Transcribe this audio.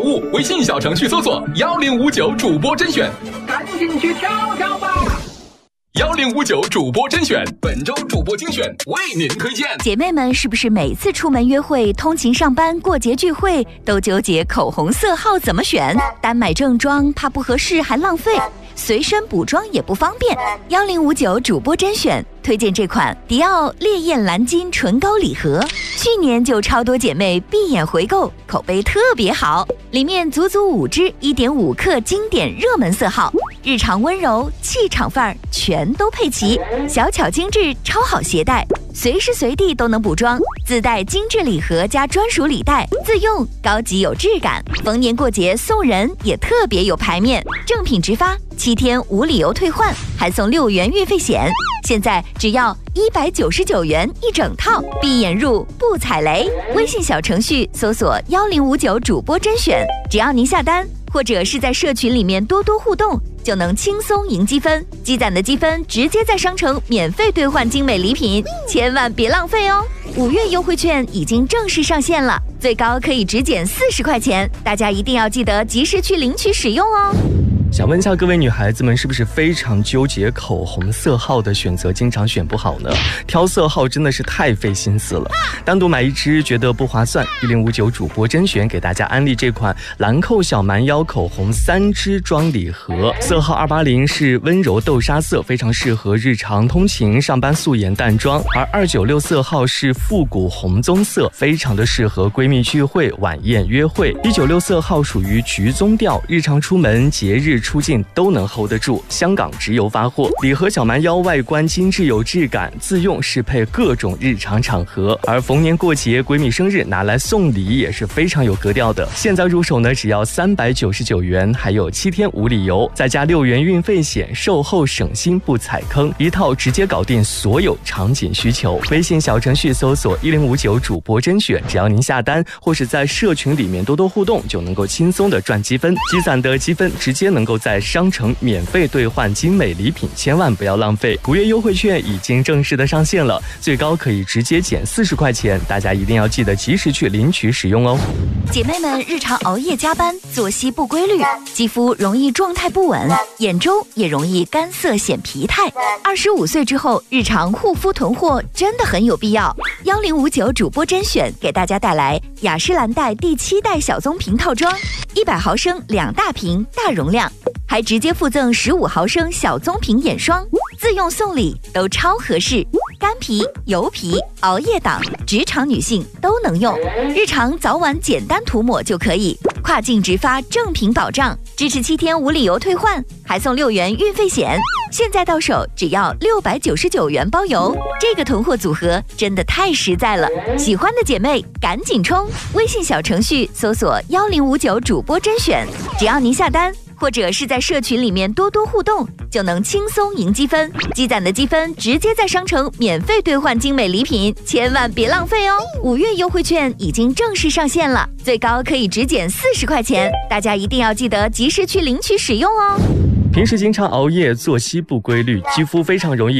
物，微信小程序搜索1059主播甄选， 赶紧去挑挑吧。 1059主播甄选，本周主播精选为您推荐。 姐妹们是不是每次出门约会、通勤上班、过节聚会都纠结口红色号怎么选？单买正装怕不合适还浪费，随身补妆也不方便。1059主播甄选推荐这款迪奥烈焰蓝金唇膏礼盒，去年就超多姐妹闭眼回购，口碑特别好。里面足足5支1.5克经典热门色号，日常温柔、气场范儿全都配齐，小巧精致，超好携带，随时随地都能补妆。自带精致礼盒加专属礼袋，自用高级有质感。逢年过节送人也特别有排面，正品直发，7天无理由退换，还送6元运费险。现在只要199元一整套，闭眼入不踩雷。微信小程序搜索1059主播甄选，只要您下单或者是在社群里面多多互动，就能轻松赢积分，积攒的积分直接在商城免费兑换精美礼品，千万别浪费哦！5月优惠券已经正式上线了，最高可以直减40块钱，大家一定要记得及时去领取使用哦。 想问一下各位女孩子们，是不是非常纠结口红色号的选择，经常选不好呢？挑色号真的是太费心思了，单独买一支觉得不划算。1059主播甄选给大家安利这款兰蔻小蛮腰口红3支装礼盒，色号280是温柔豆沙色，非常适合日常通勤、上班素颜淡妆；而296色号是复古红棕色，非常的适合闺蜜聚会、晚宴约会。196色号属于橘棕调，日常出门、节日出境都能 hold 得住，香港直邮发货。礼盒小蛮腰外观精致有质感，自用适配各种日常场合，而逢年过节、闺蜜生日拿来送礼也是非常有格调的。现在入手呢，只要399元，还有7天无理由，再加6元运费险，售后省心不踩坑，一套直接搞定所有场景需求。微信小程序搜索1059主播甄选，只要您下单或是在社群里面多多互动，就能够轻松的赚积分，积攒的积分直接能够在商城免费兑换精美礼品，千万不要浪费。5月优惠券已经正式的上线了，最高可以直接减40块钱，大家一定要记得及时去领取使用哦。 姐妹们日常熬夜加班，作息不规律，肌肤容易状态不稳，眼周也容易干涩显疲态。25岁之后，日常护肤囤货真的很有必要。1059主播甄选给大家带来雅诗兰黛第7代小棕瓶套装，100毫升2大瓶，大容量，还直接附赠15毫升小棕瓶眼霜，自用送礼都超合适。干皮、油皮、熬夜党、职场女性都能用，日常早晚简单涂抹就可以。跨境直发正品保障，支持7天无理由退换，还送6元运费险。现在到手只要699元包邮，这个囤货组合真的太实在了，喜欢的姐妹赶紧冲！微信小程序搜索1059主播甄选，只要您下单或者是在社群里面多多互动，就能轻松赢积分，积攒的积分直接在商城免费兑换精美礼品，千万别浪费哦！5月优惠券已经正式上线了，最高可以直减40块钱，大家一定要记得及时去领取使用哦。 平时经常熬夜，作息不规律，肌肤非常容易